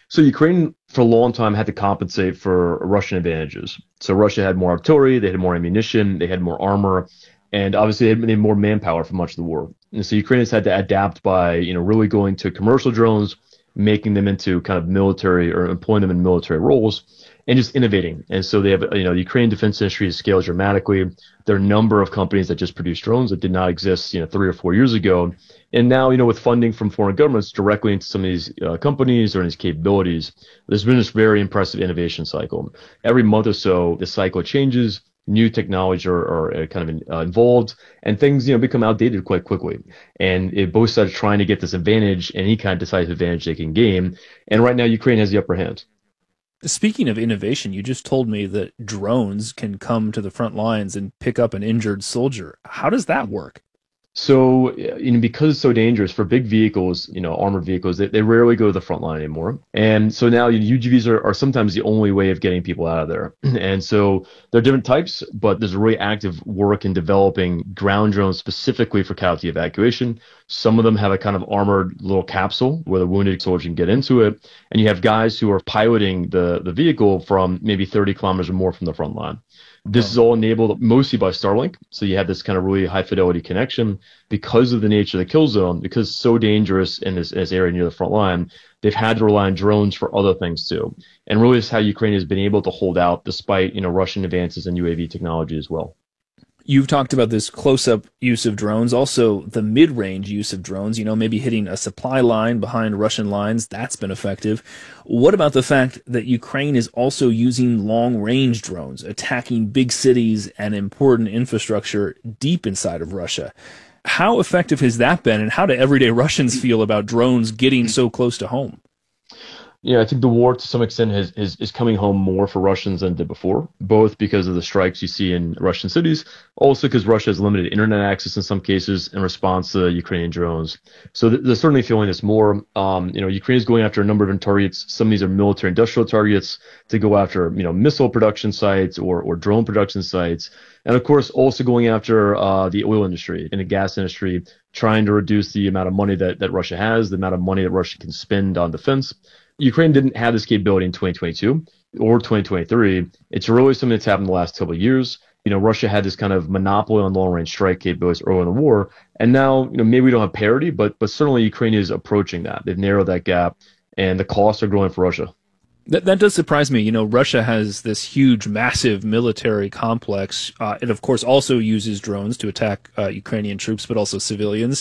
So Ukraine for a long time had to compensate for Russian advantages. So Russia had more artillery, they had more ammunition, they had more armor, and obviously they had more manpower for much of the war. And so Ukrainians had to adapt by, really going to commercial drones, making them into kind of military or employing them in military roles, and just innovating. And so they have, the Ukrainian defense industry has scaled dramatically. There are a number of companies that just produce drones that did not exist, 3 or 4 years ago. And now, with funding from foreign governments directly into some of these companies or these capabilities, there's been this very impressive innovation cycle. Every month or so, the cycle changes. New technologies are kind of involved, and things become outdated quite quickly. And both sides are trying to get this advantage, any kind of decisive advantage they can gain. And right now, Ukraine has the upper hand. Speaking of innovation, you just told me that drones can come to the front lines and pick up an injured soldier. How does that work? So, because it's so dangerous for big vehicles, armored vehicles, they rarely go to the front line anymore. And so now UGVs are sometimes the only way of getting people out of there. And so there are different types, but there's really active work in developing ground drones specifically for casualty evacuation. Some of them have a kind of armored little capsule where the wounded soldier can get into it. And you have guys who are piloting the vehicle from maybe 30 kilometers or more from the front line. This is all enabled mostly by Starlink. So you have this kind of really high fidelity connection because of the nature of the kill zone, because it's so dangerous in this area near the front line. They've had to rely on drones for other things too. And really is how Ukraine has been able to hold out despite, Russian advances in UAV technology as well. You've talked about this close-up use of drones, also the mid-range use of drones, maybe hitting a supply line behind Russian lines. That's been effective. What about the fact that Ukraine is also using long-range drones, attacking big cities and important infrastructure deep inside of Russia? How effective has that been, and how do everyday Russians feel about drones getting so close to home? Yeah, I think the war to some extent is coming home more for Russians than it did before, both because of the strikes you see in Russian cities, also because Russia has limited internet access in some cases in response to Ukrainian drones. So they're certainly feeling this more. Ukraine is going after a number of different targets. Some of these are military industrial targets to go after, missile production sites or drone production sites. And of course, also going after the oil industry and the gas industry, trying to reduce the amount of money that Russia has, the amount of money that Russia can spend on defense. Ukraine didn't have this capability in 2022 or 2023. It's really something that's happened the last couple of years. Russia had this kind of monopoly on long-range strike capabilities early in the war, and now, maybe we don't have parity, but certainly Ukraine is approaching that. They've narrowed that gap, and the costs are growing for Russia. That does surprise me. Russia has this huge, massive military complex. It, of course, also uses drones to attack Ukrainian troops, but also civilians.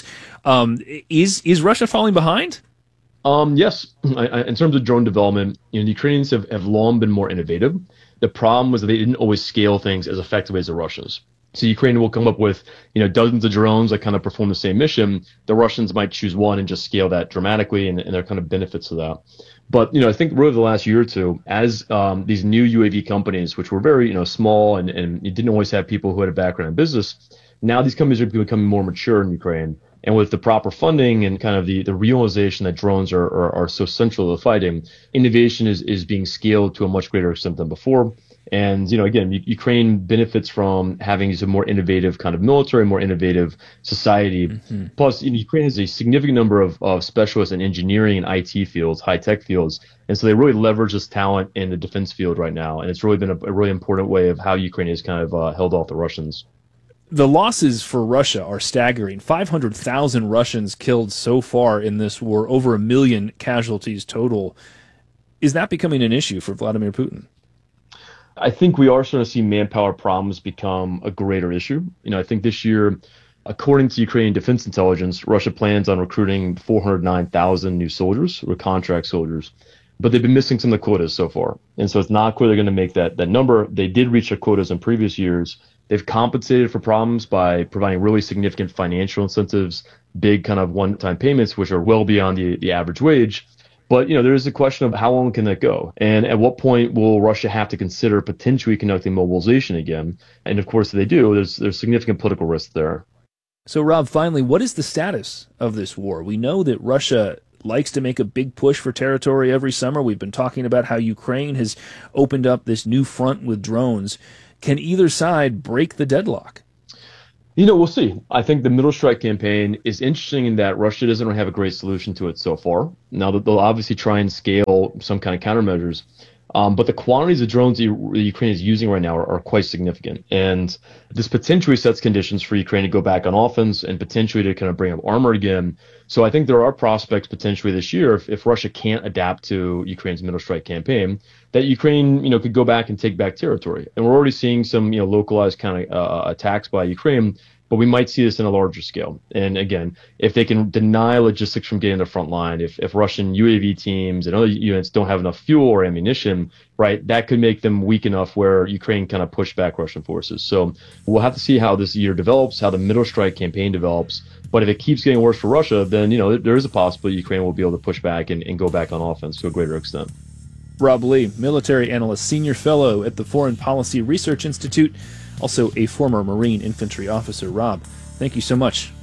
Is Russia falling behind? Yes. In terms of drone development, the Ukrainians have long been more innovative. The problem was that they didn't always scale things as effectively as the Russians. So Ukraine will come up with, dozens of drones that kind of perform the same mission. The Russians might choose one and just scale that dramatically, and there are kind of benefits to that. But, I think really the last year or two, as these new UAV companies, which were very, small and you didn't always have people who had a background in business, now these companies are becoming more mature in Ukraine. And with the proper funding and kind of the realization that drones are so central to the fighting, innovation is being scaled to a much greater extent than before. And, again, Ukraine benefits from having a more innovative kind of military, more innovative society. Mm-hmm. Plus, Ukraine has a significant number of specialists in engineering and IT fields, high-tech fields. And so they really leverage this talent in the defense field right now. And it's really been a really important way of how Ukraine has kind of held off the Russians. The losses for Russia are staggering. 500,000 Russians killed so far in this war, over 1 million casualties total. Is that becoming an issue for Vladimir Putin? I think we are starting to see manpower problems become a greater issue. I think this year, according to Ukrainian Defense Intelligence, Russia plans on recruiting 409,000 new soldiers or contract soldiers. But they've been missing some of the quotas so far. And so it's not clear they're going to make that number. They did reach their quotas in previous years. They've compensated for problems by providing really significant financial incentives, big kind of one-time payments, which are well beyond the average wage. But, there is a question of how long can that go? And at what point will Russia have to consider potentially conducting mobilization again? And of course, if they do, there's significant political risk there. So, Rob, finally, what is the status of this war? We know that Russia likes to make a big push for territory every summer. We've been talking about how Ukraine has opened up this new front with drones. Can either side break the deadlock? We'll see. I think the middle strike campaign is interesting in that Russia doesn't really have a great solution to it so far. Now that they'll obviously try and scale some kind of countermeasures, but the quantities of drones the Ukraine is using right now are quite significant, and this potentially sets conditions for Ukraine to go back on offense and potentially to kind of bring up armor again. So I think there are prospects potentially this year if Russia can't adapt to Ukraine's middle strike campaign, that Ukraine could go back and take back territory. And we're already seeing some localized kind of attacks by Ukraine, but we might see this in a larger scale. And again, if they can deny logistics from getting to the front line, if Russian UAV teams and other units don't have enough fuel or ammunition, right, that could make them weak enough where Ukraine kind of push back Russian forces. So we'll have to see how this year develops, how the middle strike campaign develops. But if it keeps getting worse for Russia, then there is a possibility Ukraine will be able to push back and go back on offense to a greater extent. Rob Lee, military analyst, senior fellow at the Foreign Policy Research Institute, also a former Marine infantry officer. Rob, thank you so much.